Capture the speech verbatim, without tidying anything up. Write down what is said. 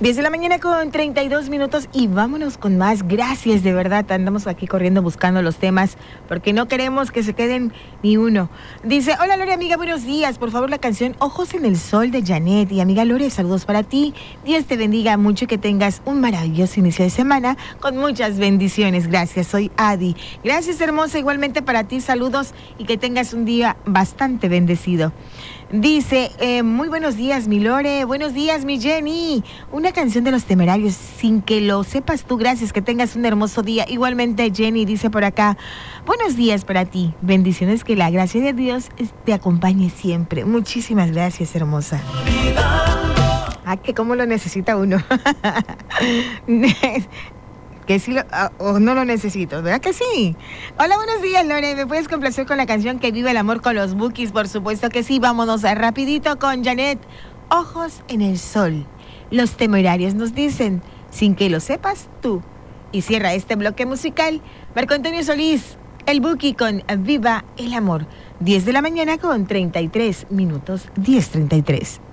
diez de la mañana con treinta y dos minutos y vámonos con más. Gracias, de verdad. Andamos aquí corriendo buscando los temas porque no queremos que se queden ni uno. Dice, hola Lore, amiga, buenos días. Por favor, la canción Ojos en el Sol de Janet. Y amiga Lore, saludos para ti. Dios te bendiga mucho y que tengas un maravilloso inicio de semana con muchas bendiciones. Gracias, soy Adi. Gracias, hermosa. Igualmente para ti, saludos y que tengas un día bastante bendecido. Dice, eh, muy buenos días, mi Lore, buenos días, mi Jenny. Una canción de Los Temerarios, sin que lo sepas tú, gracias, que tengas un hermoso día. Igualmente, Jenny dice por acá, buenos días para ti, bendiciones, que la gracia de Dios te acompañe siempre. Muchísimas gracias, hermosa. Ah, que cómo lo necesita uno. Que sí lo, o no lo necesito, ¿verdad que sí? Hola, buenos días, Lore. ¿Me puedes complacer con la canción Que Vive el Amor con los Bukis? Por supuesto que sí. Vámonos a rapidito con Janet. Ojos en el Sol. Los Temerarios nos dicen, sin que lo sepas tú. Y cierra este bloque musical Marco Antonio Solís, el Buki con Viva el Amor. diez de la mañana con treinta y tres minutos. diez treinta y tres.